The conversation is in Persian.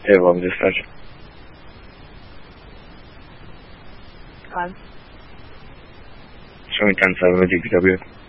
Evo, mi dispiace. Sono incansato, non ti capire.